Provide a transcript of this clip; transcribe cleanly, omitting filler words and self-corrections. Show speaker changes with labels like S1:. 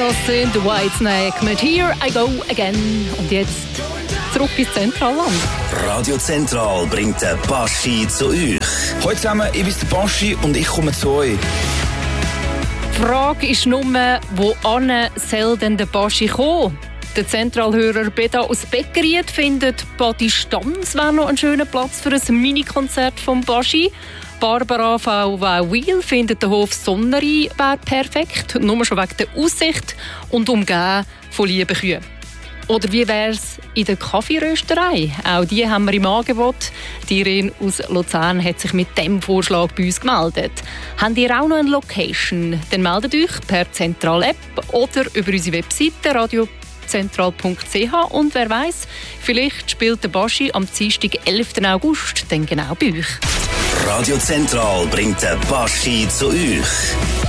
S1: Das sind Whitesnake mit Here I Go Again. Und jetzt zurück ins Zentralland.
S2: Radio Zentral bringt den Baschi zu euch.
S3: Hallo zusammen, ich bin der Baschi und ich komme zu euch.
S1: Die Frage ist nur, wohin soll denn der Baschi kommen? Der Zentralhörer Beda aus Beckeried findet, Bad Distanz wäre noch ein schöner Platz für ein Mini-Konzert vom Baschi. Barbara V. Wiel findet, der Hof Sonnery wäre perfekt, nur schon wegen der Aussicht und umgeben von lieben Kühen. Oder wie wäre es in der Kaffeerösterei? Auch die haben wir im Angebot. Die Irene aus Luzern hat sich mit diesem Vorschlag bei uns gemeldet. Habt ihr auch noch eine Location? Dann meldet euch per Zentral-App oder über unsere Webseite radiozentral.ch und wer weiß, vielleicht spielt der Baschi am Dienstag, 11. August, dann genau bei euch.
S2: Radio Zentral bringt den Baschi zu euch.